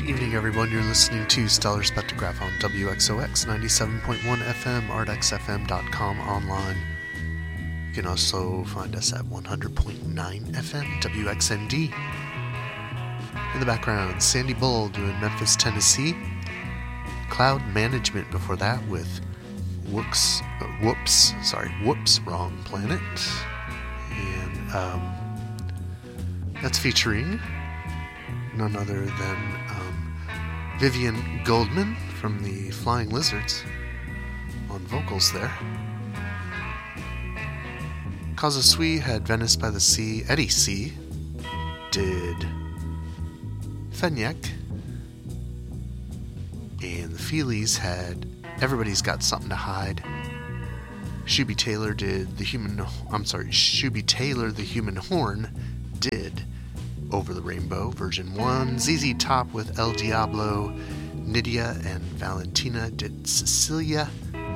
evening, everyone. You're listening to Stellar Spectrograph on WXOX 97.1 FM, artxfm.com online. You can also find us at 100.9 FM, WXND. In the background, Sandy Bull doing Memphis, Tennessee. Cloud Management before that with Whoops, Wrong Planet. And that's featuring none other than Vivian Goldman from the Flying Lizards on vocals there. Causa Sui had Venice by the Sea. Eddie C. did Fenyek. And the Feelies had Everybody's Got Something to Hide. Shuby Taylor, the Human Horn, did Over the Rainbow, version 1. ZZ Top with El Diablo. Nydia and Valentina did Cecilia.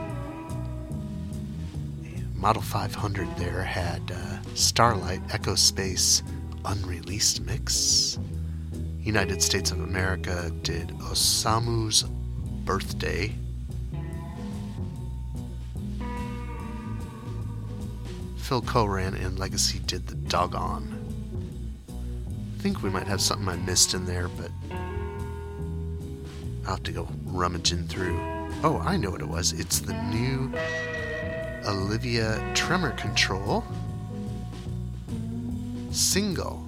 Model 500 there had Starlight, Echo Space, Unreleased Mix. United States of America did Osamu's Birthday. Phil Coran and Legacy did The Doggone. I think we might have something I missed in there, but I'll have to go rummaging through. Oh, I know what it was. It's the new Olivia Tremor Control single.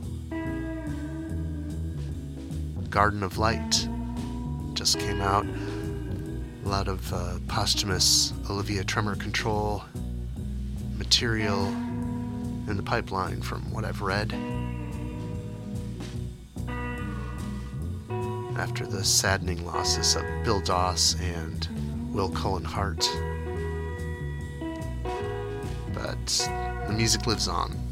Garden of Light just came out. A lot of posthumous Olivia Tremor Control material in the pipeline from what I've read. After the saddening losses of Bill Doss and Will Cullen Hart. But the music lives on.